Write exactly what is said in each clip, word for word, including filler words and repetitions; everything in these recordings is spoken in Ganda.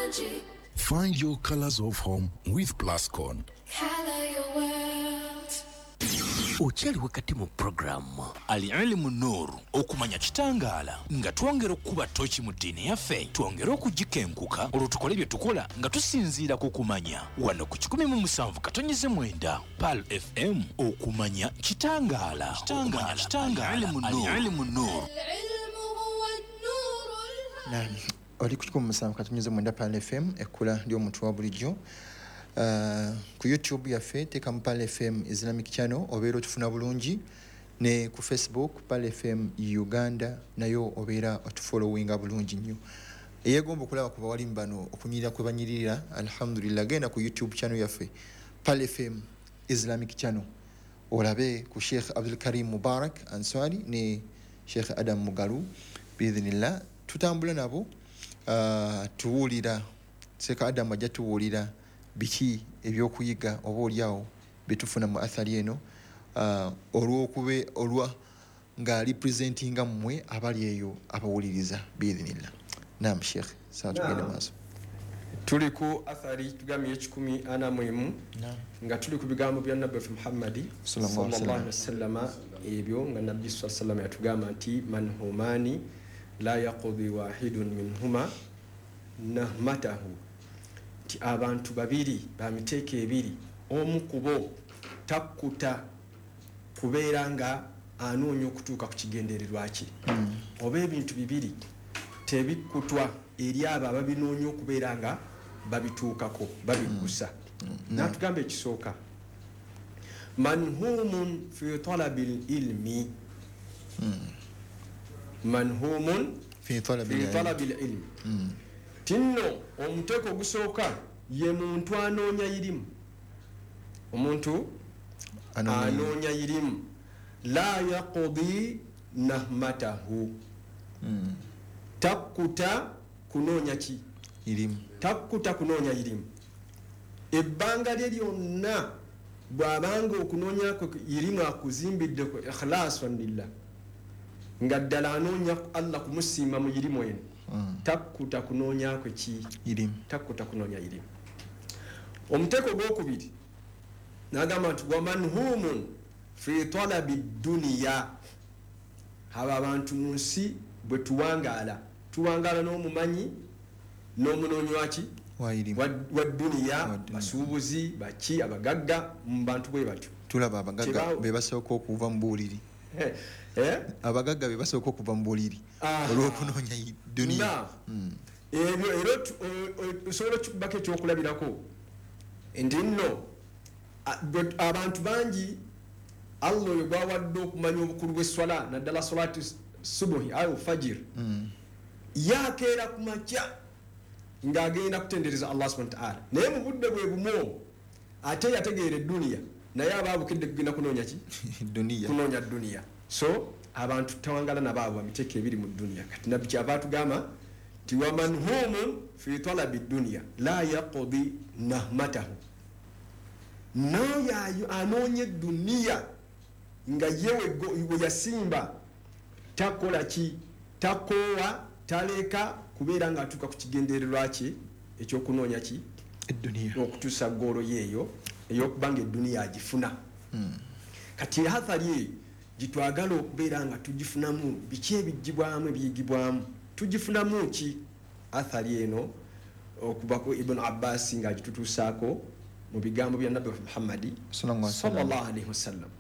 Find your colors of home with Plascon. Color your world. Ochali wakati mu program Al-Ilmu Nur okumanya kitangala nga twongera okuba tochi mu dini yaffe twongera okujikenkuka olutukole bye tukola nga tusinziira ku kumanya wano ku kikumi mu musanvu katonyize mwenda Pal F M okumanya kitangala kitangala kitangala Al-Ilmu Nur Al-ilmu huwa an-nur. Naam, oli ku kikumi mu musanvu katonyize mwenda Pal F M ekula ndio omuntu wa bulijjo. Uh, ku YouTube yaffe teka mu Pal F M Islamic Channel obeera otufuna bulungi ne ku Facebook Pal F M Uganda nayo obeera otufollowinga bulungi nnyo. Eyegomba okulaba ku bawalimu bano okunyirira kwe banyirira alhamdulillah genda ku YouTube channel yaffe Pal F M Islamic Channel olabe ku Sheikh Abdul Karim Mubarak Ansari ne Sheikh Adam Mugalu biidhnillah tutambula nabo uh, tuwulira Sheikh Adam ajja tuwulira biki ebyokuyiga oba oliawo betufuna mu athari eno uh, olw'okube olwa nga representinga mmwe abali eyo abawuliriza biidhnillah. Naam Sheikh saa tugenda maaso tuli ku athari tugamye ekikumi ana mwemu nga tuli ku bigambo bya Nabbi Muhammad sallallahu alaihi wasallam ebyo nga Nabbi sallallahu alaihi wasallam yatugamba nti man humani la yaqdi wahidun minhuma nahmatahu ti abantu babiri bamiteeka ebiri omu kubo takkuta kubeera nga anoonya okutuuka ku kigendererwa kye mm. oba ebintu bibiri tebikkutwa eri abo ababinoonya okubeera nga babituukako babiggusa mm. mm. natugamba ekisooka manhumun fi talabi ilmi mm. manhumun fi talabi ilmi mm. tinno omuteeko ogusooka ye muntu anoonya irimu omuntu anoonya irimu la yaqdi nahmatahu mm. takkuta kunoonya ki irimu takkuta kunoonya irimu ebbanga lye lyonna bw'abanga okunoonya irimu akuzimbidde ku ikhlasan lillah nga ddala anoonya Allah kumusiima mu irimu eno mm. takkuta kunoonya kwe ki irimu takkuta kunoonya irimu. Omuteeko gwokubiri n'agamba nti wamanhumun fi talabi dunya aba abantu mu nsi bwe tuwangaala tuwangaala n'omumanyi n'omunoonywa ki wa dunya basuubuzi baki abagagga mu bantu bwe batyo tulaba abagagga be basooka okuva mu buuliri eh abagagga be basooka okuva mu buuliri olw'okunoonya dunya ebyo era osobola okukubako ekyokulabirako nti nno abantu bangi Allah oyo gwawadde okumanya obukulu bw'esswala naddala salatu subuhi ayo fajir yakeera ku makya ng'agenda kutendereza Allah subhanahu wa ta'ala naye mu budde bwe bumu ate yategeera eddunya naye abaabukidde kugenda kunoonya ki dunya kunoonya dunya so abantu tawangala nabaabo bamiteeka ebiri mu dunya kati nabbi kyava atugamba ti wamanhumun fi talabi dunya la yaqdi nahmatahu nayo anoonye dunya nga yewe we yasimba takola ki takoowa taleka kubeera nga atuuka ku kigendererwa kye ekyokunoonya ki eddunya okutuusa ggoolo yeeyo ey'okubanga eddunya agifuna mm. kati hathari gitwagala okubeera nga tugifunamu biki ebigibwamu ebiyigibwamu tugifunamu ki athari eno okubako Ibn Abbas nga agitutuusaako mu bigambo bya Nabbi Muhammad sallallahu alaihi wasallam.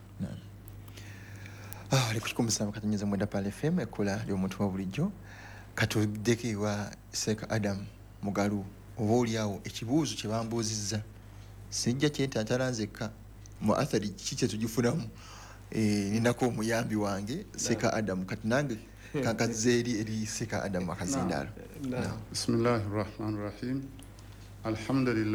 Ah, ali kukikumisa katonyiza mwenda Pal F M ekola ly'omuntu wa bulijjo katuddeke wa Sheikh Adam Mugalu oba oliawo ekibuuzo kye bambuuzizza sijja kyetantala nzekka mu athari kiki kye tugifunamu eh, ninako omuyambi wange Sheikh Adam kati nange kankazzeeri eri Sheikh Adam akazindaalo. Bismillahir Rahmanir Rahim. Alhamdulillah.